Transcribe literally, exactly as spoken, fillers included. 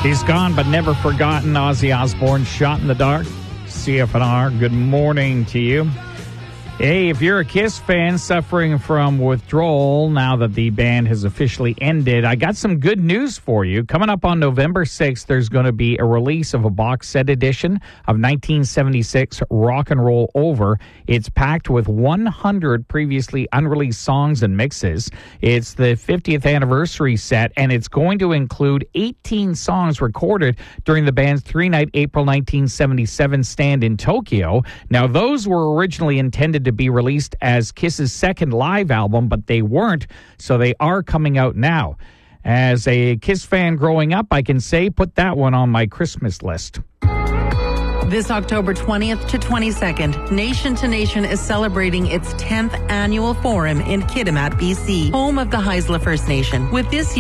He's gone but never forgotten. Ozzy Osbourne, Shot in the Dark. C F N R, good morning to you. Hey, if you're a Kiss fan suffering from withdrawal now that the band has officially ended, I got some good news for you. Coming up on November sixth, there's going to be a release of a box set edition of nineteen seventy-six Rock and Roll Over. It's packed with one hundred previously unreleased songs and mixes. It's the fiftieth anniversary set, and it's going to include eighteen songs recorded during the band's three-night April nineteen seventy-seven stand in Tokyo. Now, those were originally intended to be released as Kiss's second live album, but they weren't, so they are coming out now. As a Kiss fan growing up, I can say put that one on my Christmas list. This October twentieth to twenty-second, Nation to Nation is celebrating its tenth annual forum in Kitimat, B C, home of the Haisla First Nation. With this